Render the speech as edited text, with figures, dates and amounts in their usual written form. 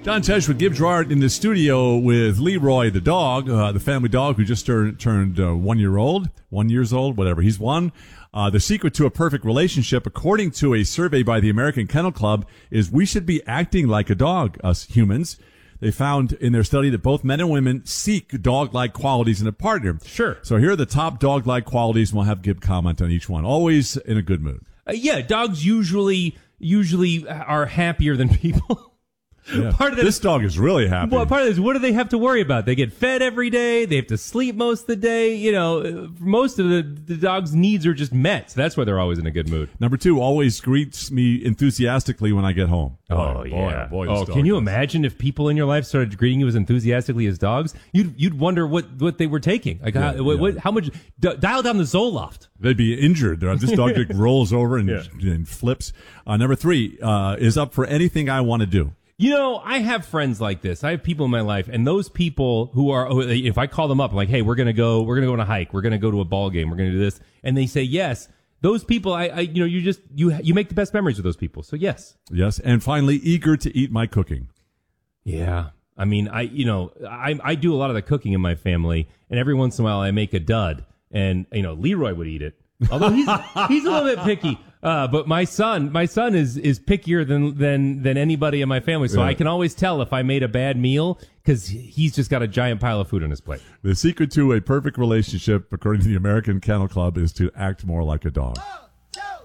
Don Tesh with Gibbs Gerard in the studio with Leroy the dog, the family dog who just turned 1 year old, 1 years old, whatever. He's one. The secret to a perfect relationship, according to a survey by the American Kennel Club, is we should be acting like a dog, us humans. They found in their study that both men and women seek dog-like qualities in a partner. Sure. So here are the top dog-like qualities, and we'll have Gib comment on each one. Always in a good mood. Yeah, dogs usually are happier than people. Yeah. Part of this dog is really happy. Well, part of this, what do they have to worry about? They get fed every day. They have to sleep most of the day. You know, most of the dog's needs are just met. So that's why they're always in a good mood. Number 2, always greets me enthusiastically when I get home. Yeah. Boy, oh, can you imagine if people in your life started greeting you as enthusiastically as dogs? You'd wonder what they were taking. Like how much? Dial down the Zoloft. They'd be injured. This dog just rolls over and flips. Number 3 is up for anything I want to do. You know, I have friends like this. I have people in my life, and those people who are, if I call them up, I'm like, hey, we're gonna go on a hike, we're gonna go to a ball game, we're gonna do this, and they say yes. Those people, you make the best memories with those people. So yes, and finally, eager to eat my cooking. Yeah, I mean, I do a lot of the cooking in my family, and every once in a while I make a dud, and Leroy would eat it. Although he's a little bit picky, but my son is pickier than anybody in my family. So I can always tell if I made a bad meal because he's just got a giant pile of food on his plate. The secret to a perfect relationship, according to the American Kennel Club, is to act more like a dog. 1, 2,